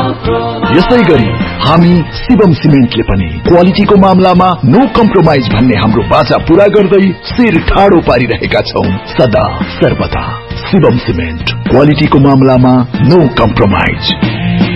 यसै गरी हामी शिवम सिमेन्टले पनि क्वालिटीको मामलामा नो कम्प्रोमाइज भन्ने हाम्रो बाचा पूरा गर्दै शिर ठाडो पारिरहेका छौं सदा सर्वदा। शिवम सिमेन्ट क्वालिटीको मामलामा नो कम्प्रोमाइज।